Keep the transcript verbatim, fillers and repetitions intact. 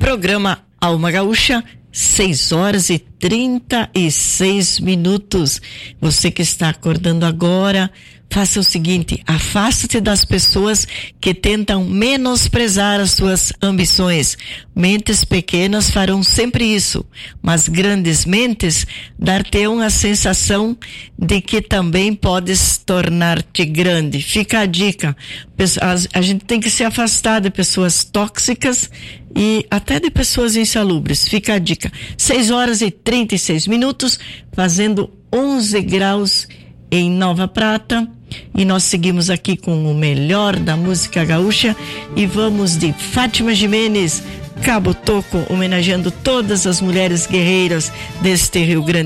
Programa Alma Gaúcha, seis horas e trinta e seis minutos. Você que está acordando agora, faça o seguinte: afaste-se das pessoas que tentam menosprezar as suas ambições. Mentes pequenas farão sempre isso, mas grandes mentes dar-te-ão a sensação de que também podes tornar-te grande. Fica a dica: a gente tem que se afastar de pessoas tóxicas e até de pessoas insalubres. Fica a dica. seis horas e trinta e seis minutos, fazendo onze graus em Nova Prata. E nós seguimos aqui com o melhor da música gaúcha e vamos de Fátima Jimenez, Cabo Toco, homenageando todas as mulheres guerreiras deste Rio Grande.